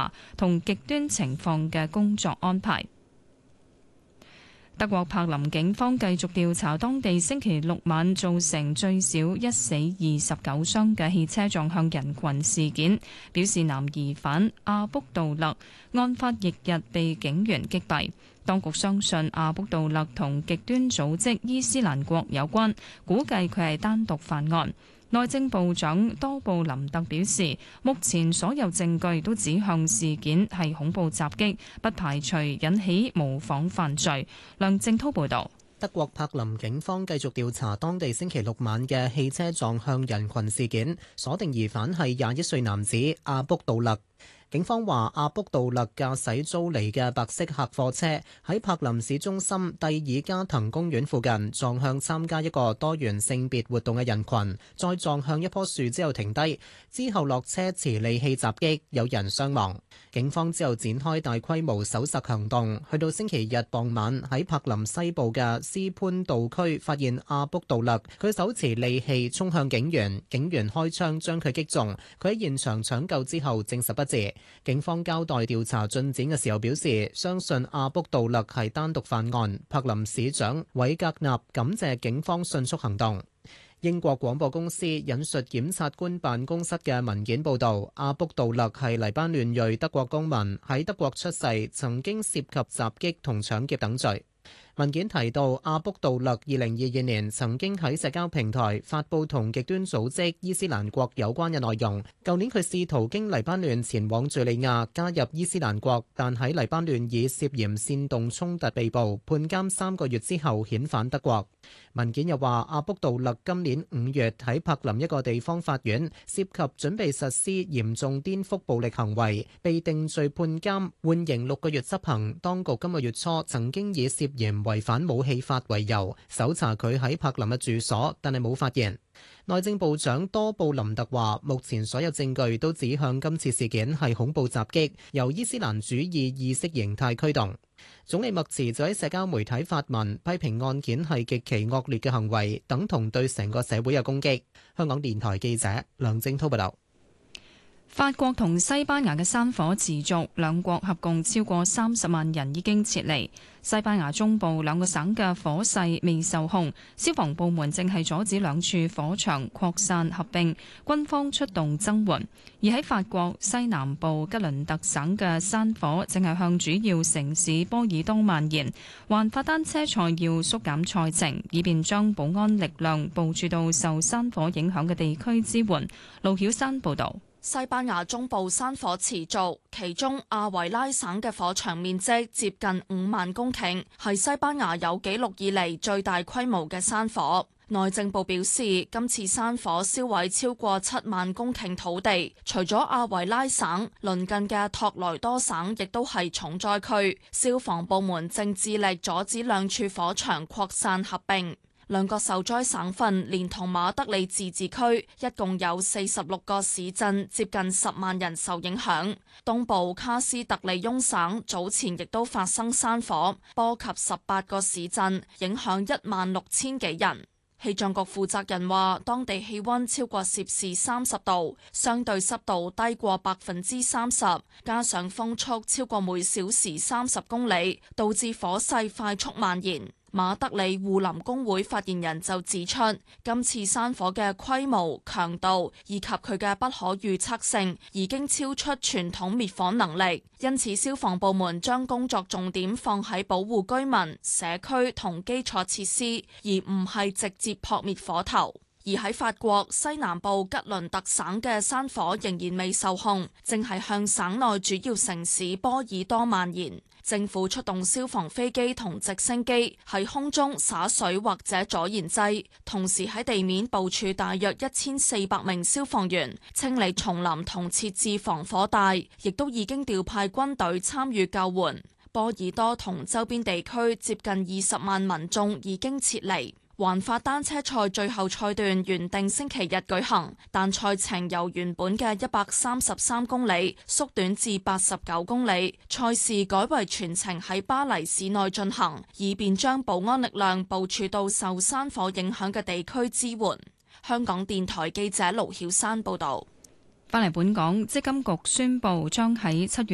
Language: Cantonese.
查同極端情況嘅工作安排。德國柏林警方繼續調查當地星期六晚造成最少1死29傷嘅汽車撞向人群事件，表示男疑犯阿卜杜勒案發翌日被警員擊斃。當局相信阿卜杜勒同極端組織伊斯蘭國有關，估計佢係單獨犯案。內政部長多布林特表示，目前所有證據都指向事件係恐怖襲擊，不排除引起模仿犯罪。梁正滔報導。 德國柏林警方繼續調查當地星期六晚嘅汽車撞向人群事件，鎖定疑犯係21歲男子阿卜杜勒。警方話，阿卜杜勒駕駛租嚟嘅白色客貨車喺柏林市中心蒂爾加滕公園附近撞向參加一個多元性別活動嘅人群，再撞向一棵樹之後停低，之後落車持利器襲擊，有人傷亡。警方之後展開大規模搜索行動，去到星期日傍晚喺柏林西部嘅斯潘道區發現阿卜杜勒，佢手持利器衝向警員，警員開槍將佢擊中，佢喺現場搶救之後證實不治。警方交代調查進展嘅時候表示，相信阿卜杜勒係單獨犯案。柏林市長韋格納感謝警方迅速行動。英國廣播公司引述檢察官辦公室嘅文件報導，阿卜杜勒係黎巴嫩裔德國公民，喺德國出世，曾經涉及襲擊同搶劫等罪。文件提到，阿卜杜勒2022年曾經喺社交平台發布同極端組織伊斯蘭國有關嘅內容。舊年佢試圖經黎巴嫩前往敘利亞加入伊斯蘭國，但喺黎巴嫩以涉嫌煽動衝突被捕，判監3個月之後遣返德國。文件又話，阿卜杜勒今年5月喺柏林一個地方法院涉及準備實施嚴重顛覆暴力行為，被定罪判監，緩刑6個月執行。當局今個月初曾經以涉嫌違反武器法為由搜查佢喺柏林嘅住所，但係冇發現。內政部長多布林特話，目前所有證據都指向今次事件係恐怖襲擊，由伊斯蘭主義意識形態驅動。總理默茨就喺社交媒體發文批評案件係極其惡劣嘅行為，等同對成個社會嘅攻擊。香港電台記者梁正滔報道。 法國同西班牙嘅山火持續，兩國合共超過30萬人已經撤離。西班牙中部兩個省嘅火勢未受控，消防部門正係阻止兩處火場擴散合併，軍方出動增援。而喺法國西南部吉倫特省嘅山火正係向主要城市波爾多蔓延，環法單車賽要縮減賽程，以便將保安力量部署到受山火影響嘅地區支援。盧曉山報導。 西班牙中部山火持續，其中阿維拉省嘅火場面積接近5萬公頃，係西班牙有紀錄以嚟最大規模嘅山火。內政部表示，今次山火燒毀超過7萬公頃土地，除咗阿維拉省，鄰近嘅托萊多省亦都係重災區。消防部門正致力阻止兩處火場擴散合併。兩個受災省份連同馬德里自治區，一共有46個市鎮，接近10萬人受影響。東部卡斯特利翁省早前亦都發生山火，波及18個市鎮，影響16000幾人。氣象局負責人話，當地氣溫超過攝氏30度，相對濕度低過30%，加上風速超過每小時30公里，導致火勢快速蔓延。馬德里護林工會發言人就指出，今次山火嘅規模、強度以及佢嘅不可預測性已經超出傳統滅火能力，因此消防部門將工作重點放喺保護居民、社區同基礎設施，而唔係直接撲滅火頭。而喺法國西南部吉倫特省嘅山火仍然未受控，正係向省內主要城市波爾多蔓延。政府出動消防飛機同直升機喺空中灑水或者阻燃劑，同時喺地面部署大約1400名消防員清理叢林同設置防火帶，亦都已經調派軍隊參與救援。波爾多同周邊地區接近20萬民眾已經撤離。環法單車賽最後賽段原定星期日舉行，但賽程由原本嘅133公里縮短至89公里，賽事改為全程喺巴黎市內進行，以便將保安力量部署到受山火影響嘅地區支援。香港電台記者盧曉山報道。 返嚟本港，積金局宣布將喺7月